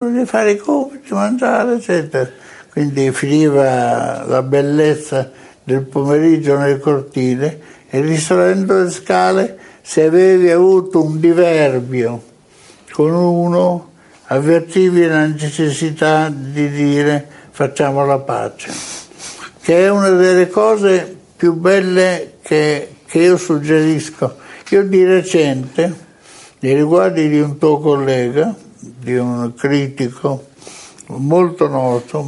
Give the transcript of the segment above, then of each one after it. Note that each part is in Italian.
di fare i compiti, mangiare, eccetera. Quindi finiva la bellezza del pomeriggio nel cortile e risalendo le scale, se avevi avuto un diverbio con uno, avvertivi la necessità di dire facciamo la pace, che è una delle cose più belle che io suggerisco. Io di recente, nei riguardi di un tuo collega, di un critico molto noto,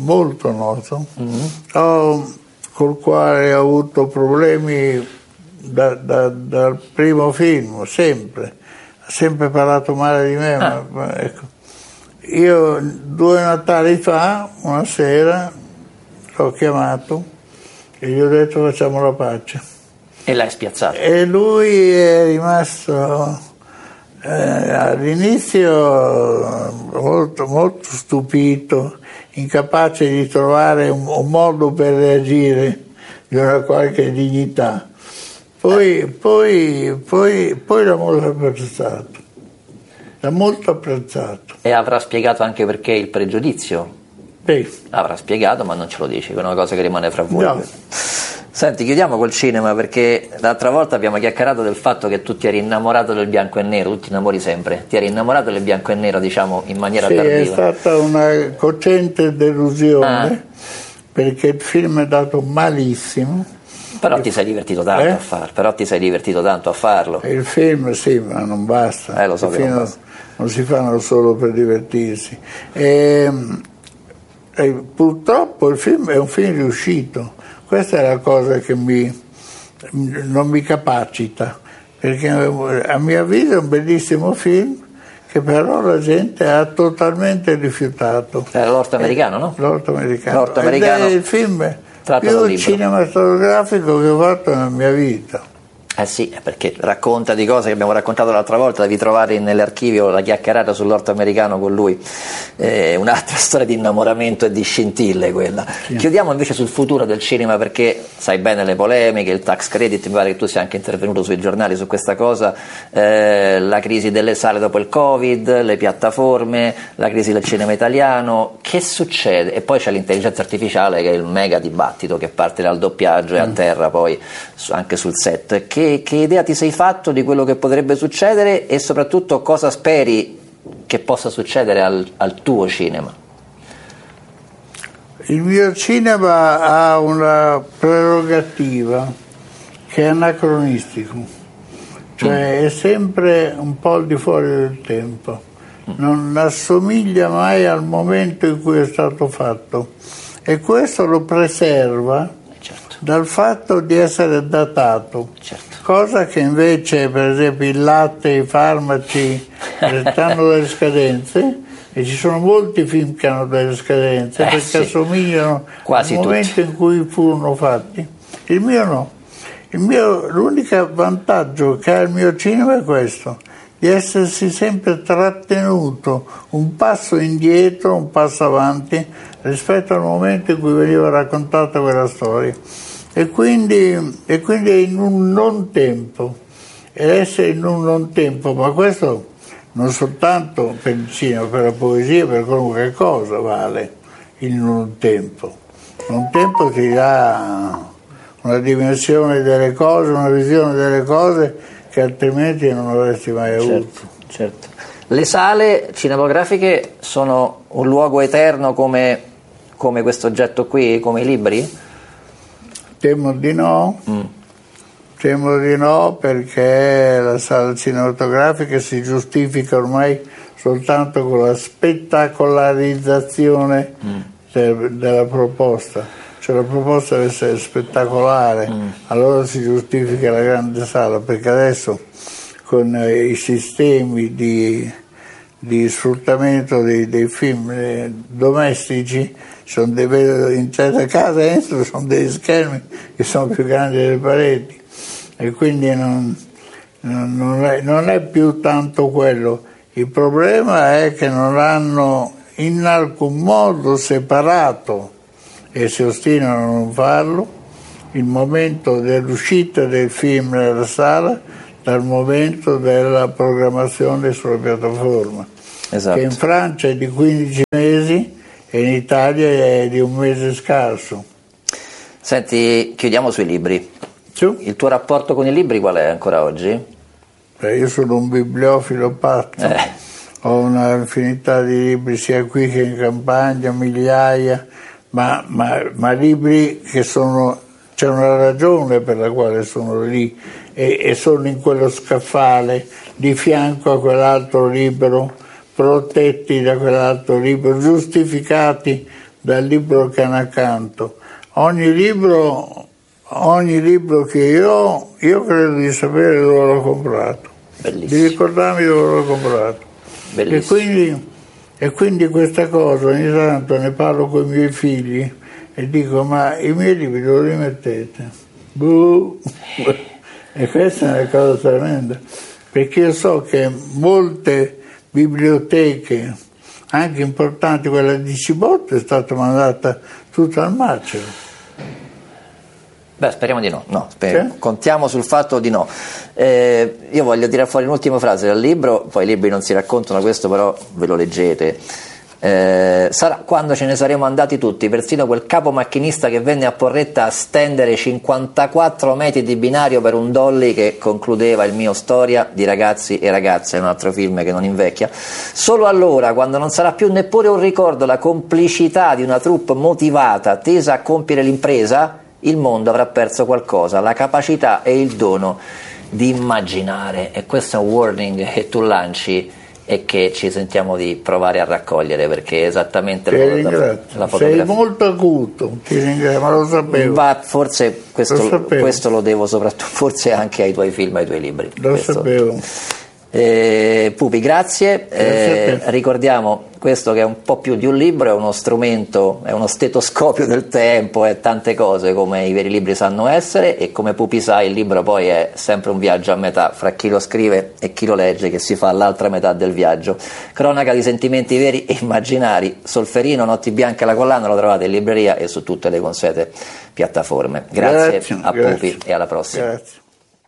col quale ho avuto problemi dal primo film, sempre. Ha sempre parlato male di me, ma ecco. Io 2 Natali fa, una sera, l'ho chiamato e gli ho detto facciamo la pace. E l'hai spiazzato? E lui è rimasto all'inizio molto, molto stupito, incapace di trovare un modo per reagire di una qualche dignità. Poi l'ha molto apprezzato. E avrà spiegato anche perché il pregiudizio? Sì. Avrà spiegato, ma non ce lo dici, che è una cosa che rimane fra voi. No. Senti, chiudiamo col cinema, perché l'altra volta abbiamo chiacchierato del fatto che tu ti eri innamorato del bianco e nero, tu ti innamori sempre, ti eri innamorato del bianco e nero, diciamo, in maniera tardiva. È stata una cocente delusione, perché il film è dato malissimo. Però ti sei divertito tanto a farlo, Il film sì, ma non basta. Lo so che non basta. Non si fanno solo per divertirsi. E purtroppo il film è un film riuscito. Questa è la cosa che non mi capacita, perché a mio avviso è un bellissimo film che però la gente ha totalmente rifiutato. Era l'orto americano, no? L'orto americano. L'orto americano. Ed è il film più cinematografico che ho fatto nella mia vita. Sì, perché racconta di cose che abbiamo raccontato l'altra volta, devi trovare nell'archivio la chiacchierata sull'orto americano con lui, un'altra storia di innamoramento e di scintille quella. Sì. Chiudiamo invece sul futuro del cinema, perché sai bene le polemiche, il tax credit, mi pare che tu sia anche intervenuto sui giornali su questa cosa, la crisi delle sale dopo il Covid, le piattaforme, la crisi del cinema italiano, che succede? E poi c'è l'intelligenza artificiale che è il mega dibattito che parte dal doppiaggio e a terra poi anche sul set. Che idea ti sei fatto di quello che potrebbe succedere e soprattutto cosa speri che possa succedere al tuo cinema? Il mio cinema ha una prerogativa che è anacronistico, cioè è sempre un po' al di fuori del tempo, non assomiglia mai al momento in cui è stato fatto e questo lo preserva dal fatto di essere datato, cosa che invece per esempio il latte e i farmaci hanno delle scadenze e ci sono molti film che hanno delle scadenze perché assomigliano quasi al momento in cui furono fatti. Il mio no, l'unico vantaggio che ha il mio cinema è questo, di essersi sempre trattenuto un passo indietro, un passo avanti rispetto al momento in cui veniva raccontata quella storia. E quindi in un non tempo, ed essere in un non tempo, ma questo non soltanto per il cinema, per la poesia, per qualunque cosa vale il non tempo. Un tempo ti dà una dimensione delle cose, una visione delle cose che altrimenti non avresti mai avuto. Certo. Le sale cinematografiche sono un luogo eterno come questo oggetto qui, come i libri? Temo di no, perché la sala cinematografica si giustifica ormai soltanto con la spettacolarizzazione della proposta, cioè la proposta deve essere spettacolare, allora si giustifica la grande sala, perché adesso con i sistemi di sfruttamento dei film domestici in certe case dentro sono degli schermi che sono più grandi delle pareti e quindi non è più tanto quello. Il problema è che non hanno in alcun modo separato, e si ostinano a non farlo, il momento dell'uscita del film nella sala dal momento della programmazione sulla piattaforma. Esatto. che in Francia è di 15 mesi e in Italia è di un mese scarso. Senti, chiudiamo sui libri. Sì? Il tuo rapporto con i libri qual è ancora oggi? Io sono un bibliofilo pazzo, ho una infinità di libri sia qui che in campagna, migliaia, ma libri che sono, c'è una ragione per la quale sono lì e sono in quello scaffale di fianco a quell'altro libro, protetti da quell'altro libro, giustificati dal libro che hanno accanto. Ogni libro che io credo di sapere dove l'ho comprato, Bellissimo. di ricordarmi dove l'ho comprato. E quindi questa cosa ogni tanto ne parlo con i miei figli e dico: ma i miei libri dove li mettete? Buh. E questa è una cosa tremenda, perché io so che molte biblioteche, anche importanti, quella di Cibotto, è stata mandata tutta al macero. Beh, speriamo di no. Sì? Contiamo sul fatto di no. Io voglio tirare fuori un'ultima frase dal libro, poi i libri non si raccontano, questo però ve lo leggete. Sarà quando ce ne saremo andati tutti, persino quel capo macchinista che venne a Porretta a stendere 54 metri di binario per un dolly che concludeva il mio Storia di ragazzi e ragazze, un altro film che non invecchia. Solo allora, quando non sarà più neppure un ricordo la complicità di una troupe motivata tesa a compiere l'impresa, il mondo avrà perso qualcosa, la capacità e il dono di immaginare. E questo è un warning che tu lanci e che ci sentiamo di provare a raccogliere, perché è esattamente la fotografia. Sei molto acuto, ti ringrazio, ma lo sapevo. Ma forse questo lo devo soprattutto forse anche ai tuoi film, ai tuoi libri. Lo sapevo. Pupi, grazie. Ricordiamo questo che è un po' più di un libro, è uno strumento, è uno stetoscopio del tempo, è tante cose come i veri libri sanno essere, e come Pupi sa il libro poi è sempre un viaggio a metà fra chi lo scrive e chi lo legge, che si fa l'altra metà del viaggio. Cronaca di sentimenti veri e immaginari, Solferino, Notti bianche alla collana, lo trovate in libreria e su tutte le consuete piattaforme. Grazie a Pupi e alla prossima. Grazie.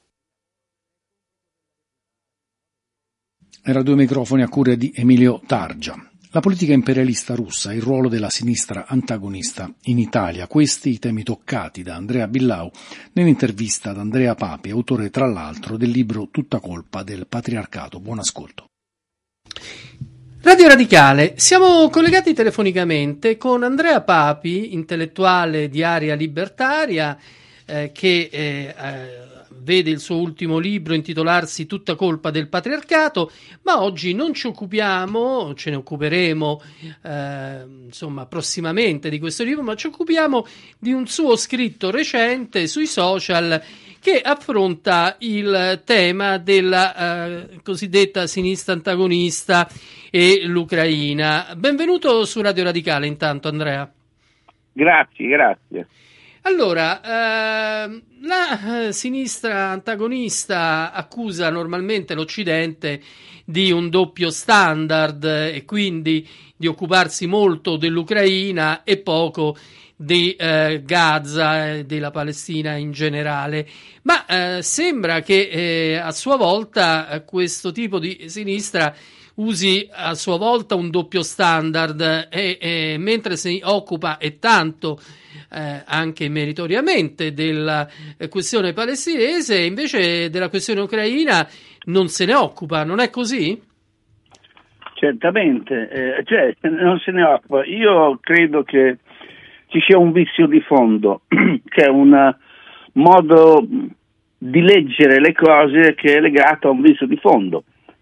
Era Due microfoni a cura di Emilio Targia. La politica imperialista russa e il ruolo della sinistra antagonista in Italia, questi i temi toccati da Andrea Billau nell'intervista ad Andrea Papi, autore tra l'altro del libro Tutta colpa del patriarcato. Buon ascolto. Radio Radicale, siamo collegati telefonicamente con Andrea Papi, intellettuale di Area Libertaria, che vede il suo ultimo libro intitolarsi Tutta colpa del patriarcato, ma oggi non ce ne occuperemo prossimamente di questo libro, ma ci occupiamo di un suo scritto recente sui social che affronta il tema della cosiddetta sinistra antagonista e l'Ucraina. Benvenuto su Radio Radicale intanto, Andrea. Grazie. Allora, la sinistra antagonista accusa normalmente l'Occidente di un doppio standard e quindi di occuparsi molto dell'Ucraina e poco di Gaza e della Palestina in generale, ma sembra che a sua volta questo tipo di sinistra usi a sua volta un doppio standard e mentre si occupa e tanto anche meritoriamente della questione palestinese, invece della questione ucraina non se ne occupa, non è così? Certamente, non se ne occupa. Io credo che ci sia un vizio di fondo, che è un modo di leggere le cose che è legato a un vizio di fondo.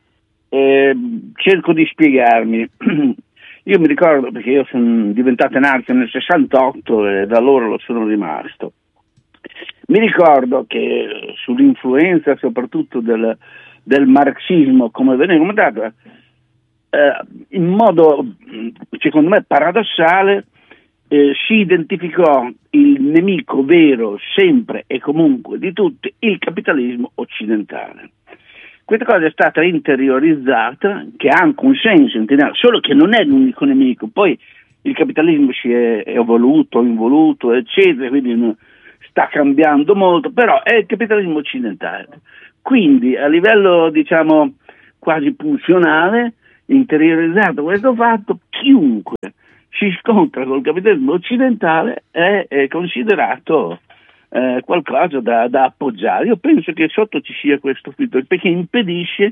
Cerco di spiegarmi. Io mi ricordo, perché io sono diventato anarchico nel 68 e da allora lo sono rimasto. Mi ricordo che sull'influenza soprattutto del marxismo, come veniva commentato, in modo secondo me paradossale, si identificò il nemico vero sempre e comunque di tutti, il capitalismo occidentale. Questa cosa è stata interiorizzata, che ha anche un senso, solo che non è l'unico nemico. Poi il capitalismo si è evoluto, involuto, eccetera, quindi sta cambiando molto, però è il capitalismo occidentale. Quindi a livello, diciamo, quasi pulsionale, interiorizzato questo fatto, chiunque si scontra col capitalismo occidentale è considerato qualcosa da appoggiare. Io penso che sotto ci sia questo filtro, perché impedisce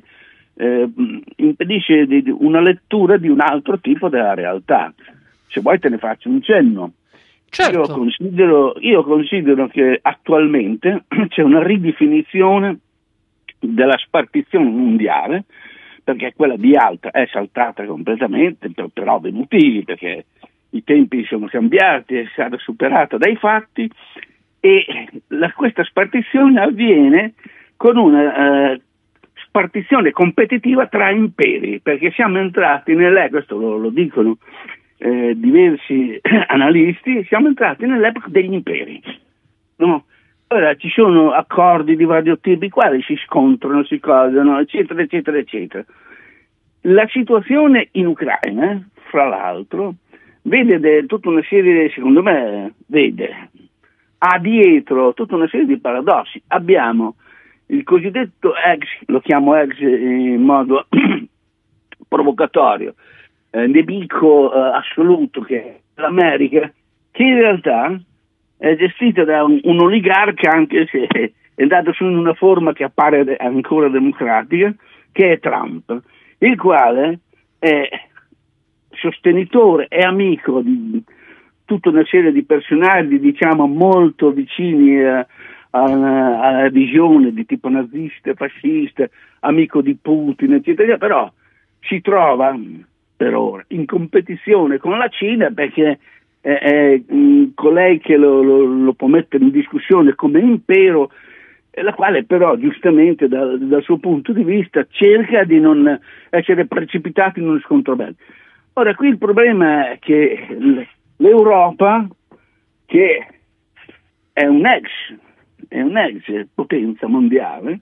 una lettura di un altro tipo della realtà. Se vuoi te ne faccio un cenno. Certo. Io considero che attualmente c'è una ridefinizione della spartizione mondiale, perché quella di Alta è saltata completamente per ovvi motivi, perché i tempi sono cambiati, è stata superata dai fatti, e questa spartizione avviene con una spartizione competitiva tra imperi, perché siamo entrati questo lo dicono diversi analisti, siamo entrati nell'epoca degli imperi, no? Ora ci sono accordi di vario tipo, i quali si scontrano, si cosano, eccetera, eccetera, eccetera. La situazione in Ucraina, fra l'altro, vede tutta una serie, secondo me, ha dietro tutta una serie di paradossi. Abbiamo il cosiddetto lo chiamo ex in modo provocatorio, nemico assoluto, che è l'America, che in realtà è gestita da un oligarca, anche se è andato su in una forma che appare ancora democratica, che è Trump, il quale è sostenitore e amico di tutta una serie di personaggi, diciamo, molto vicini alla visione di tipo nazista, fascista, amico di Putin, eccetera, però si trova per ora in competizione con la Cina, perché è colei che lo può mettere in discussione come impero, la quale però giustamente dal suo punto di vista cerca di non essere precipitato in uno scontro bellico. Ora qui il problema è che l'Europa, che è un ex potenza mondiale,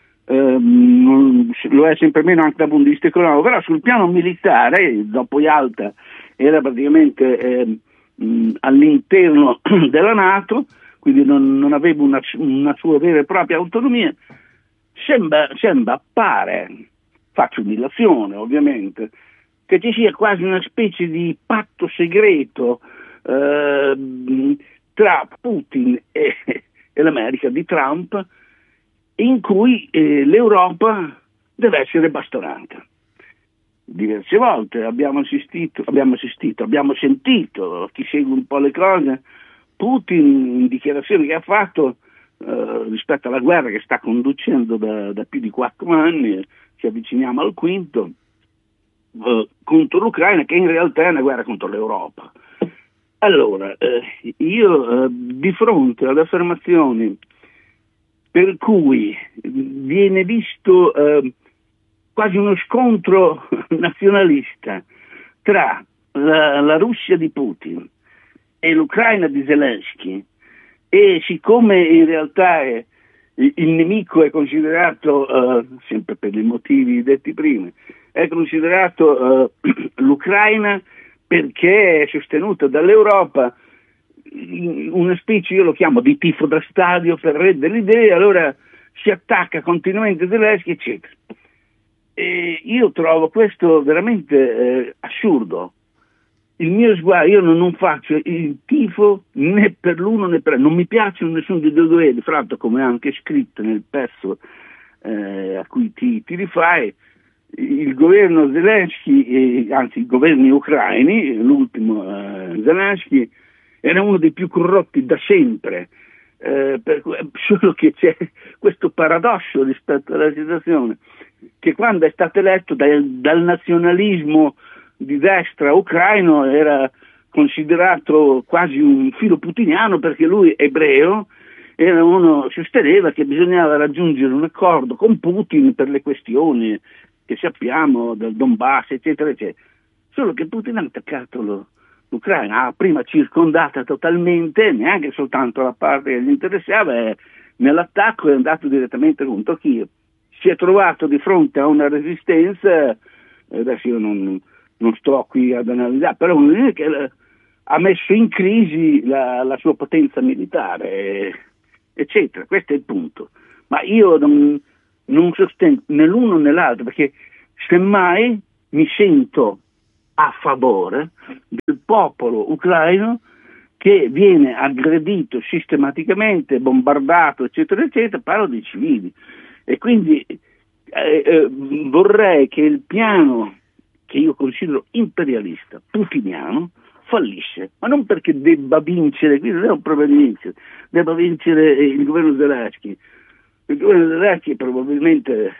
lo è sempre meno anche dal punto di vista economico, però sul piano militare, dopo Yalta, era praticamente all'interno della NATO, quindi non aveva una sua vera e propria autonomia. Appare, faccio un'illazione ovviamente, che ci sia quasi una specie di patto segreto tra Putin e l'America di Trump, in cui l'Europa deve essere bastonata. Diverse volte abbiamo sentito, chi segue un po' le cose, Putin in dichiarazioni che ha fatto rispetto alla guerra che sta conducendo da più di 4 anni, ci avviciniamo al quinto, contro l'Ucraina, che in realtà è una guerra contro l'Europa. Allora, io di fronte alle affermazioni per cui viene visto quasi uno scontro nazionalista tra la Russia di Putin e l'Ucraina di Zelensky, e siccome in realtà il nemico è considerato, sempre per i motivi detti prima, è considerato l'Ucraina perché è sostenuta dall'Europa, una specie, io lo chiamo di tifo da stadio per rendere l'idea, allora si attacca continuamente Zelensky, eccetera. E io trovo questo veramente assurdo. Il mio sguardo, io non faccio il tifo né per l'uno né per l'altro, non mi piacciono nessuno dei due, fra l'altro, come anche scritto nel pezzo a cui ti rifai, il governo Zelensky, anzi i governi ucraini, l'ultimo Zelensky, era uno dei più corrotti da sempre, solo che c'è questo paradosso rispetto alla situazione, che quando è stato eletto dal nazionalismo di destra ucraino era considerato quasi un filo putiniano, perché lui ebreo sosteneva che bisognava raggiungere un accordo con Putin per le questioni che sappiamo del Donbass, eccetera, eccetera. Solo che Putin ha attaccato l'Ucraina, prima circondata totalmente, neanche soltanto la parte che gli interessava, e nell'attacco è andato direttamente contro Kiev. Si è trovato di fronte a una resistenza, adesso io non sto qui ad analizzare, però che ha messo in crisi la sua potenza militare, eccetera. Questo è il punto. Ma io non sostengo né l'uno né l'altro, perché semmai mi sento a favore del popolo ucraino che viene aggredito sistematicamente, bombardato, eccetera, eccetera, parlo dei civili. E quindi vorrei che il piano, che io considero imperialista, putiniano, fallisse, ma non perché debba vincere, qui non è un problema di vincere, debba vincere il governo Zelensky. Il governo Zelensky probabilmente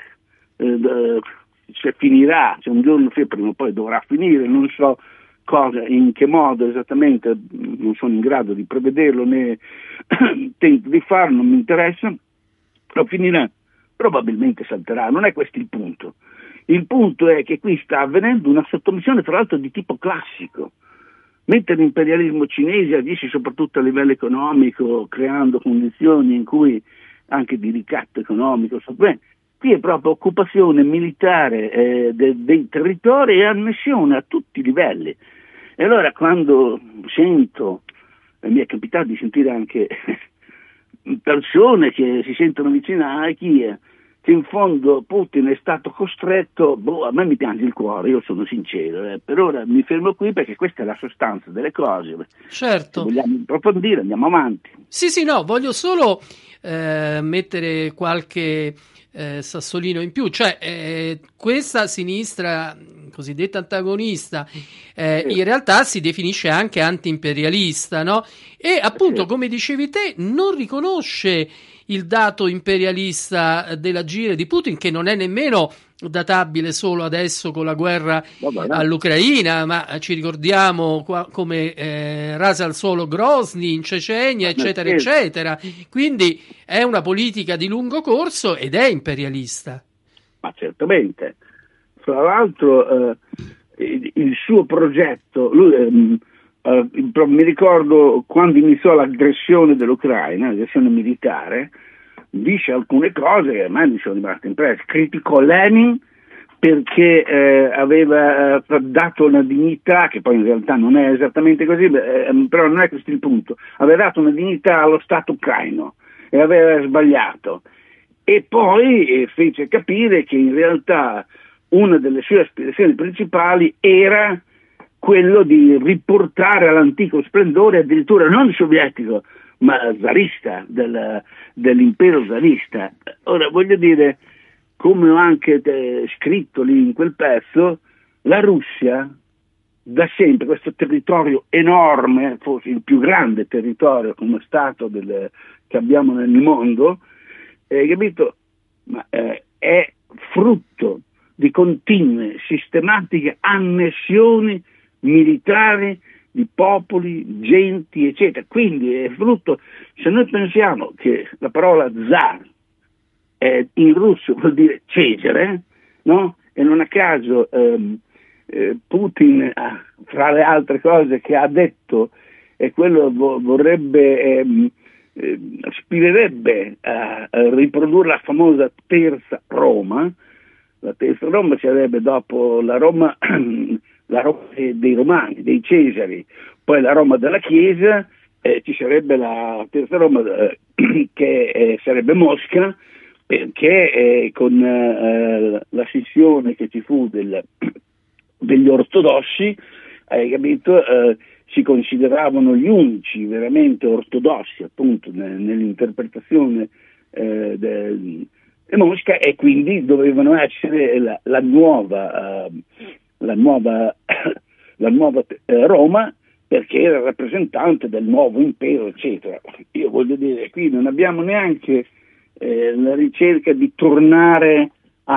finirà, un giorno prima o poi dovrà finire, non so cosa, in che modo esattamente, non sono in grado di prevederlo né tento di farlo, non mi interessa, però finirà, probabilmente salterà, non è questo il punto. Il punto è che qui sta avvenendo una sottomissione, tra l'altro di tipo classico. Mentre l'imperialismo cinese agisce soprattutto a livello economico, creando condizioni in cui anche di ricatto economico, qui è proprio occupazione militare dei territori e annessione a tutti i livelli. E allora quando sento, mi è capitato di sentire anche persone che si sentono vicine a Kiev, che in fondo Putin è stato costretto, a me mi piange il cuore, io sono sincero, per ora mi fermo qui perché questa è la sostanza delle cose. Certo. Se vogliamo approfondire, andiamo avanti. Sì, no, voglio solo mettere qualche sassolino in più, cioè questa sinistra cosiddetta antagonista in realtà si definisce anche anti-imperialista, no? E appunto, come dicevi te, non riconosce il dato imperialista dell'agire di Putin, che non è nemmeno databile solo adesso con la guerra all'Ucraina, ma ci ricordiamo come rasa al suolo Grozny in Cecenia, eccetera, eccetera. Quindi è una politica di lungo corso ed è imperialista. Ma certamente. Fra l'altro il suo progetto, mi ricordo quando iniziò l'aggressione dell'Ucraina, l'aggressione militare, dice alcune cose che a me mi sono rimaste impresse. Criticò Lenin perché aveva dato una dignità, che poi in realtà non è esattamente così, però non è questo il punto, aveva dato una dignità allo Stato ucraino e aveva sbagliato. E poi fece capire che in realtà una delle sue aspirazioni principali era quello di riportare all'antico splendore, addirittura non sovietico, ma zarista, dell'impero zarista. Ora, voglio dire, come ho anche scritto lì in quel pezzo, la Russia, da sempre, questo territorio enorme, forse il più grande territorio come Stato che abbiamo nel mondo, capito? Ma è frutto di continue, sistematiche annessioni militari di popoli, genti, eccetera. Quindi è frutto, se noi pensiamo che la parola zar in russo vuol dire Cesare, no? E non a caso Putin, fra le altre cose che ha detto, è quello vorrebbe aspirerebbe a riprodurre la famosa terza Roma. La terza Roma sarebbe dopo la Roma dei Romani, dei Cesari, poi la Roma della Chiesa, ci sarebbe la terza Roma che sarebbe Mosca, perché con la scissione che ci fu degli ortodossi, hai capito, si consideravano gli unici veramente ortodossi appunto nell'interpretazione di Mosca, e quindi dovevano essere la nuova Roma, perché era rappresentante del nuovo impero, eccetera. Io voglio dire, qui non abbiamo neanche la ricerca di tornare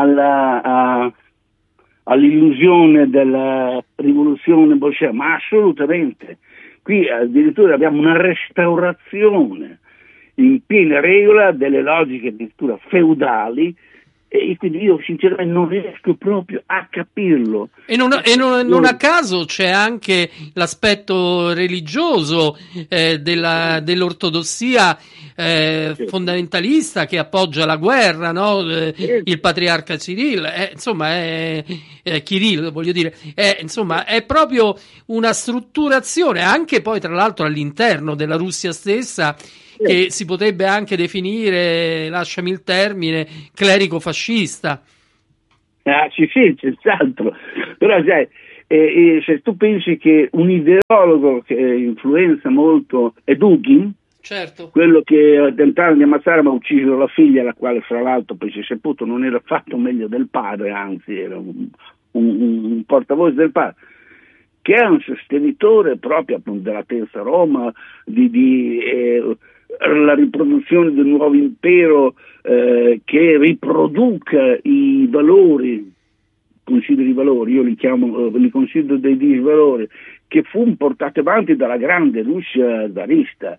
all'illusione della rivoluzione bolscevica, ma assolutamente. Qui addirittura abbiamo una restaurazione in piena regola delle logiche addirittura feudali, e quindi io sinceramente non riesco proprio a capirlo. E non a caso c'è anche l'aspetto religioso dell'ortodossia fondamentalista che appoggia la guerra, no? Il patriarca Kirill, Kirill, voglio dire, insomma, è proprio una strutturazione anche poi tra l'altro all'interno della Russia stessa, che si potrebbe anche definire, lasciami il termine, clerico fascista. Sì, senz'altro. Però sai, se tu pensi che un ideologo che influenza molto è Dugin, certo, quello che tentava di ammazzare ma ha ucciso la figlia, la quale fra l'altro poi si è saputo non era affatto meglio del padre, anzi era un portavoce del padre, che è un sostenitore proprio appunto della terza Roma, di la riproduzione del nuovo impero che riproduca i valori, consideri i valori, io li considero dei disvalori, che fu portato avanti dalla grande Russia zarista,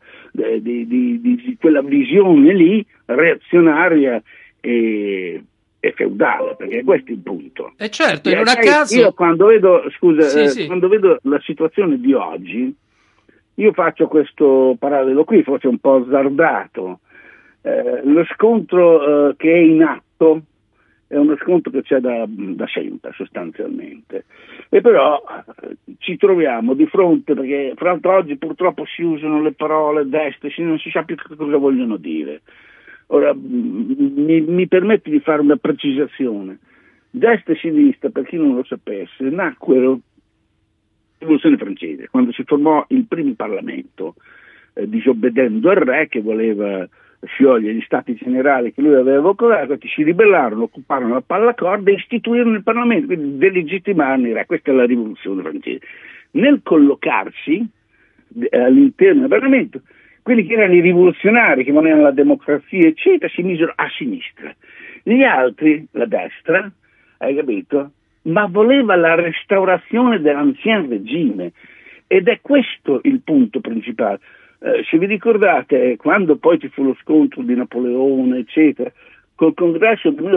di quella visione lì reazionaria e feudale, perché questo è il punto. E certo, non a caso io quando vedo, quando vedo la situazione di oggi, io faccio questo parallelo qui, forse un po' azzardato. Lo scontro che è in atto è uno scontro che c'è da sempre sostanzialmente, e però ci troviamo di fronte, perché fra l'altro oggi purtroppo si usano le parole destra, non si sa più cosa vogliono dire. Ora mi permetto di fare una precisazione: destra e sinistra, per chi non lo sapesse, nacquero rivoluzione francese, quando si formò il primo Parlamento, disobbedendo al re che voleva sciogliere gli stati generali che lui aveva evocato, che si ribellarono, occuparono la pallacorda e istituirono il Parlamento, quindi delegittimarono il re. Questa è la rivoluzione francese. Nel collocarsi all'interno del Parlamento, quelli che erano i rivoluzionari, che volevano la democrazia eccetera, si misero a sinistra, gli altri, la destra, hai capito? Ma voleva la restaurazione dell'ancien regime, ed è questo il punto principale. Se vi ricordate, quando poi ci fu lo scontro di Napoleone, eccetera, col congresso del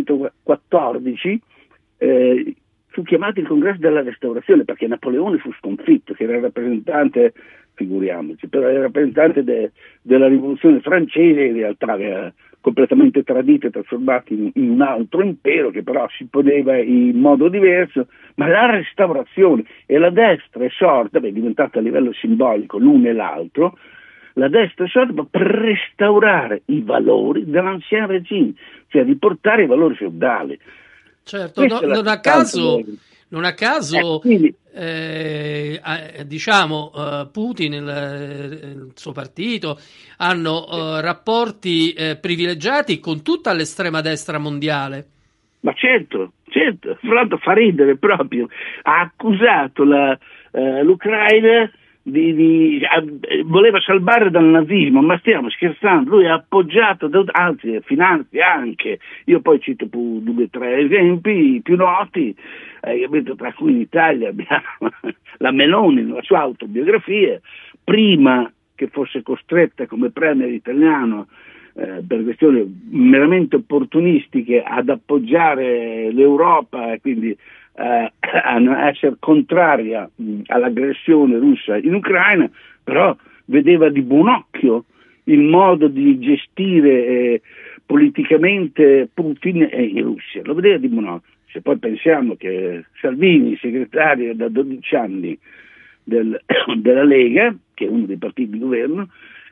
1814 fu chiamato il congresso della restaurazione, perché Napoleone fu sconfitto, che era il rappresentante, figuriamoci, però era il rappresentante della rivoluzione francese, in realtà aveva completamente tradito e trasformato in un altro impero che però si poneva in modo diverso, ma la restaurazione, e la destra è sorta, è diventata a livello simbolico l'uno e l'altro, la destra è sorta per restaurare i valori dell'ancien regime, cioè riportare i valori feudali. Certo, non a caso quindi, Putin e il suo partito hanno rapporti privilegiati con tutta l'estrema destra mondiale. Ma certo, fra l'altro fa ridere proprio, ha accusato l'Ucraina voleva salvare dal nazismo, ma stiamo scherzando, lui ha appoggiato, anzi finanzia anche, io poi cito 2 o 3 esempi più noti, tra cui in Italia abbiamo la Meloni nella sua autobiografia, prima che fosse costretta come premier italiano per questioni meramente opportunistiche ad appoggiare l'Europa e quindi a essere contraria all'aggressione russa in Ucraina, però vedeva di buon occhio il modo di gestire politicamente Putin in Russia, lo vedeva di buon occhio. Se poi pensiamo che Salvini, segretario da 12 anni della Lega, che è uno dei partiti di governo,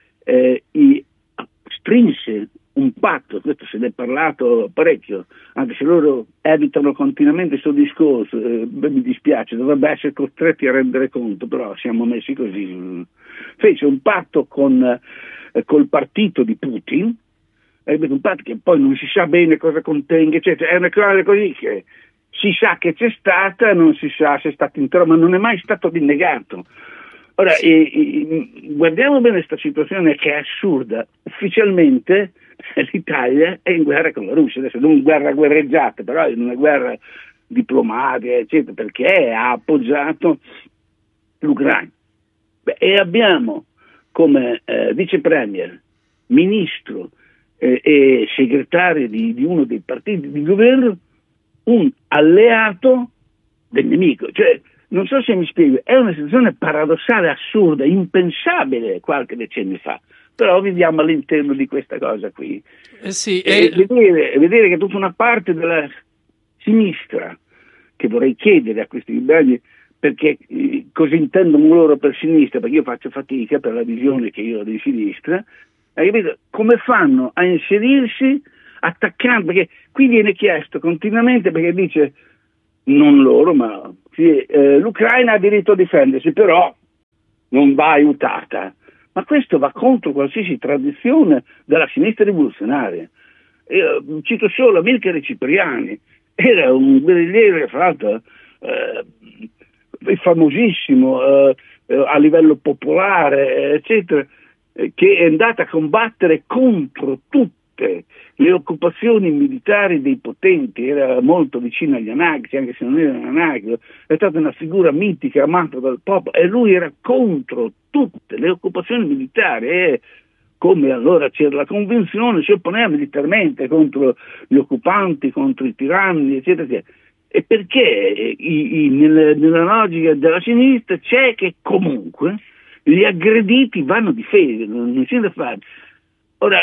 strinse un patto, questo se ne è parlato parecchio, anche se loro evitano continuamente questo discorso, mi dispiace, dovrebbe essere costretti a rendere conto, però siamo messi così. Fece un patto col partito di Putin, un patto che poi non si sa bene cosa contenga, eccetera. È una cosa così che si sa che c'è stata, non si sa se è stato intero, ma non è mai stato rinnegato. Ora, guardiamo bene questa situazione che è assurda. Ufficialmente l'Italia è in guerra con la Russia, adesso non guerreggiata, però in una guerra diplomatica, eccetera, perché ha appoggiato l'Ucraina. E abbiamo come vice premier, ministro e segretario di uno dei partiti di governo un alleato del nemico, cioè non so se mi spiego, è una situazione paradossale, assurda, impensabile qualche decennio fa, però viviamo all'interno di questa cosa qui. Vedere che tutta una parte della sinistra, che vorrei chiedere a questi ribelli perché cosa intendono loro per sinistra, perché io faccio fatica per la visione che io ho di sinistra, hai capito? Come fanno a inserirsi attaccando, perché qui viene chiesto continuamente, perché dice, non loro, ma sì, l'Ucraina ha diritto a difendersi, però non va aiutata. Ma questo va contro qualsiasi tradizione della sinistra rivoluzionaria. Io cito solo Amilcare Cipriani, era un guerrigliere, fra l'altro, famosissimo a livello popolare, eccetera, che è andata a combattere contro tutte le occupazioni militari dei potenti, era molto vicino agli anarchici, anche se non era un anarchico, è stata una figura mitica, amata dal popolo, e lui era contro tutte le occupazioni militari, e come allora c'era la convenzione, si opponeva militarmente contro gli occupanti, contro i tiranni, eccetera, eccetera. E perché nella logica della sinistra c'è che comunque gli aggrediti vanno difesi, non c'è da fare. Ora,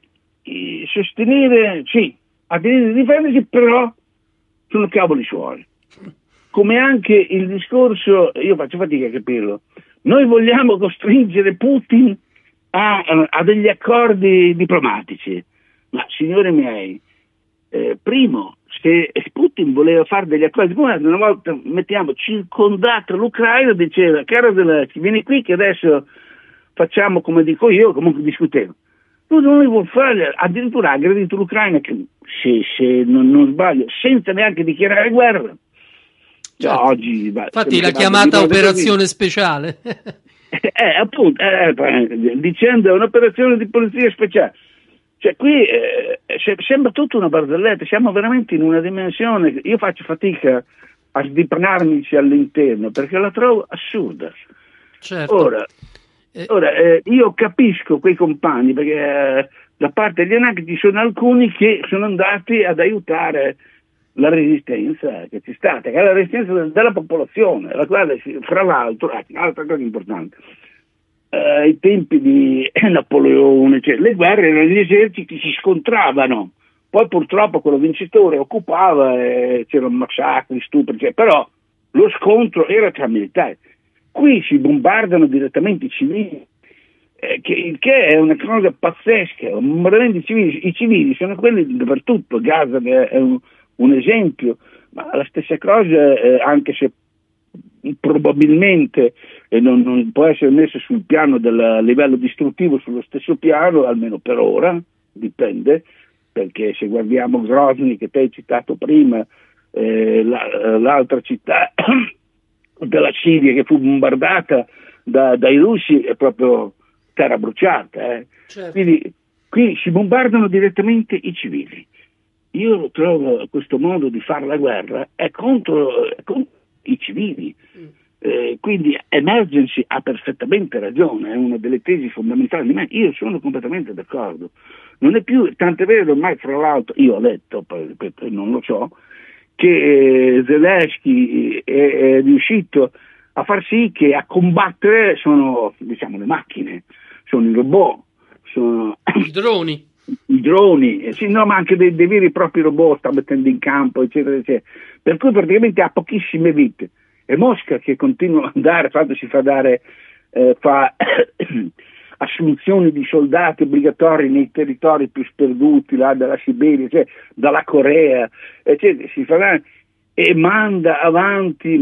sostenere, sì, ha diritto di difendersi, però sono cavoli suoi. Come anche il discorso, io faccio fatica a capirlo, noi vogliamo costringere Putin a degli accordi diplomatici. Ma signori miei, primo, se Putin voleva fare degli accordi diplomatici, una volta circondata l'Ucraina, diceva, caro Zelensky, vieni qui che adesso facciamo come dico io, comunque discutevo. Lui non li vuol fare, addirittura ha aggredito l'Ucraina, che se non sbaglio, senza neanche dichiarare guerra. Certo. Oggi, infatti l'ha chiamata operazione speciale. Appunto, dicendo è un'operazione di polizia speciale. Cioè qui sembra tutta una barzelletta, siamo veramente in una dimensione, io faccio fatica a sdipanarmici all'interno perché la trovo assurda. Certo. Ora io capisco quei compagni, perché da parte degli anarchici ci sono alcuni che sono andati ad aiutare la resistenza che c'è stata, che è la resistenza della popolazione, la quale, fra l'altro, altra cosa importante, ai tempi di Napoleone, cioè, le guerre erano gli eserciti, si scontravano, poi purtroppo quello vincitore occupava, c'erano massacri, stupri, cioè, però lo scontro era tra militari. Qui si bombardano direttamente i civili, che è una cosa pazzesca, bombardamento di civili. I civili sono quelli dappertutto, Gaza è un esempio, ma la stessa cosa, anche se probabilmente non può essere messo sul piano del livello distruttivo, sullo stesso piano, almeno per ora, dipende, perché se guardiamo Grozny, che te hai citato prima, l'altra città della Siria che fu bombardata dai russi, è proprio terra bruciata. Certo. Quindi qui si bombardano direttamente i civili. Io trovo questo modo di fare la guerra è contro i civili. Quindi Emergency ha perfettamente ragione, è una delle tesi fondamentali di me, io sono completamente d'accordo. Non è più, tant'è vero ormai, fra l'altro, io ho letto, poi ripeto, non lo so, che Zelensky è riuscito a far sì che a combattere sono, diciamo, le macchine, sono i robot, sono i droni. I droni, sì, no, ma anche dei veri e propri robot sta mettendo in campo, eccetera, eccetera. Per cui praticamente ha pochissime vite. E Mosca, che continua ad andare, si fa dare, fa assunzioni di soldati obbligatori nei territori più sperduti, là dalla Siberia, cioè dalla Corea, eccetera, si fa dare, e manda avanti,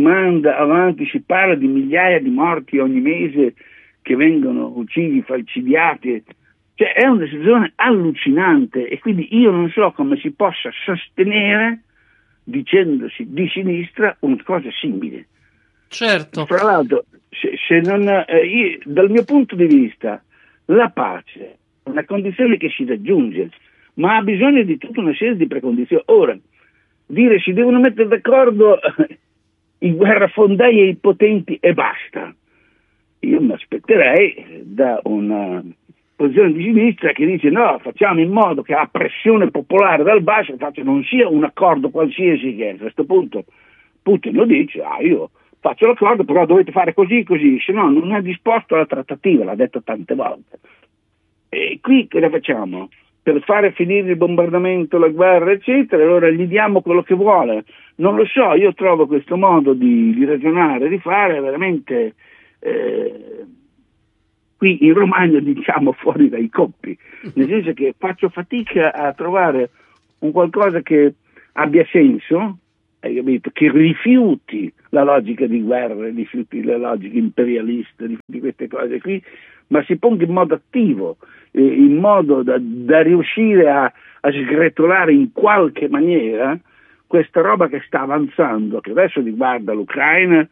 si parla di migliaia di morti ogni mese che vengono uccisi, falcidiati. Cioè è una situazione allucinante, e quindi io non so come si possa sostenere, dicendosi di sinistra, una cosa simile. Certo. Fra l'altro, se non, dal mio punto di vista, la pace è una condizione che si raggiunge, ma ha bisogno di tutta una serie di precondizioni. Ora, dire si devono mettere d'accordo i guerrafondai e i potenti e basta. Io mi aspetterei da una posizione di sinistra che dice no, facciamo in modo che la pressione popolare dal basso non sia un accordo qualsiasi, che a questo punto Putin lo dice, io faccio l'accordo, però dovete fare così, se no non è disposto alla trattativa, l'ha detto tante volte. E qui cosa facciamo? Per fare finire il bombardamento, la guerra, eccetera, allora gli diamo quello che vuole. Non lo so, io trovo questo modo di ragionare, di fare veramente qui in Romagna, diciamo, fuori dai coppi, nel senso che faccio fatica a trovare un qualcosa che abbia senso, hai capito? Che rifiuti la logica di guerra, rifiuti la logica imperialista, rifiuti queste cose qui, ma si ponga in modo attivo, in modo da riuscire a sgretolare in qualche maniera questa roba che sta avanzando, che adesso riguarda l'Ucraina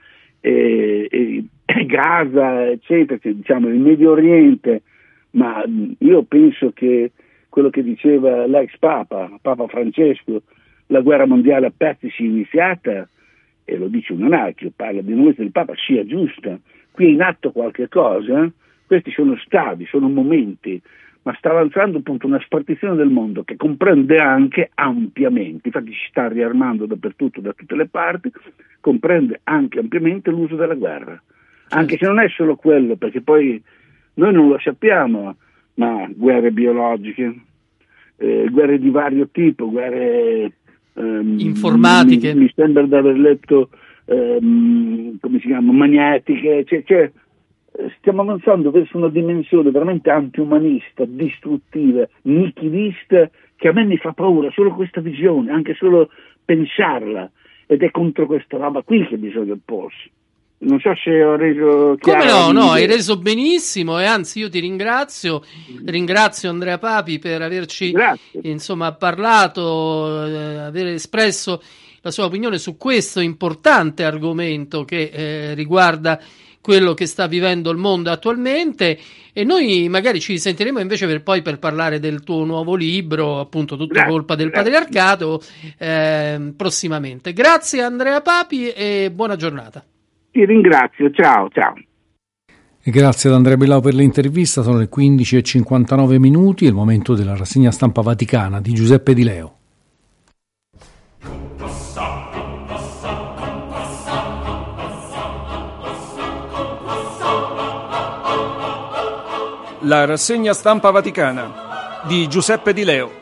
e Gaza, eccetera, diciamo il Medio Oriente, ma io penso che quello che diceva l'ex Papa Francesco, la guerra mondiale a pezzi sia iniziata, e lo dice un anarchico, parla di noi del Papa, sia giusta. Qui è in atto qualche cosa, questi sono stadi, sono momenti, ma sta avanzando appunto una spartizione del mondo che comprende anche ampiamente, infatti si sta riarmando dappertutto, da tutte le parti, comprende anche ampiamente l'uso della guerra, anche se non è solo quello, perché poi noi non lo sappiamo, ma guerre biologiche, guerre di vario tipo, guerre informatiche, mi sembra di aver letto come si chiama, magnetiche, cioè stiamo avanzando verso una dimensione veramente antiumanista, distruttiva, nichilista, che a me mi fa paura solo questa visione, anche solo pensarla, ed è contro questa roba qui che bisogna opporsi. Non so se ho reso chiaro. Come no, hai reso benissimo, e anzi io ti ringrazio Andrea Papi per averci parlato, aver espresso la sua opinione su questo importante argomento che riguarda quello che sta vivendo il mondo attualmente, e noi magari ci sentiremo invece per parlare del tuo nuovo libro, appunto Tutta colpa del patriarcato, prossimamente. Grazie Andrea Papi e buona giornata. Ti ringrazio, ciao. E grazie ad Andrea Billau per l'intervista. Sono le 15:59, il momento della rassegna stampa vaticana di Giuseppe Di Leo. La rassegna stampa vaticana di Giuseppe Di Leo.